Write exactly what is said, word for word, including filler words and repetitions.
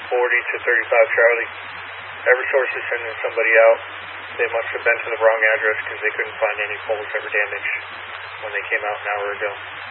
forty to thirty-five Charlie. Eversource is sending somebody out. They must have been to the wrong address because they couldn't find any poles that were damaged when they came out an hour ago.